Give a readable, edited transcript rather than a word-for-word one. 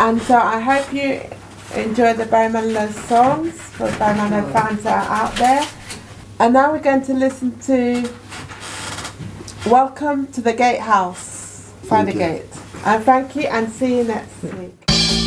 And so I hope you enjoy the Bowmanlow songs for Bowmanlow fans that are out there. And now we're going to listen to Welcome to the Gatehouse, Friday Gate. And thank you and see you next week.